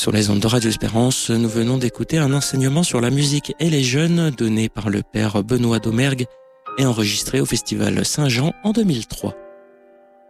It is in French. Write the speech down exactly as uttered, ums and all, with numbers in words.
Sur les ondes de Radio Espérance, nous venons d'écouter un enseignement sur la musique et les jeunes donné par le père Benoît Domergue et enregistré au Festival Saint-Jean en deux mille trois.